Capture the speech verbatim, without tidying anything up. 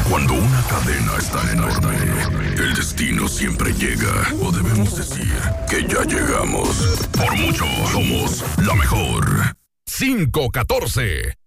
Cuando una cadena es tan enorme, el destino siempre llega. O debemos decir que ya llegamos. Por mucho, somos la mejor. cinco catorce.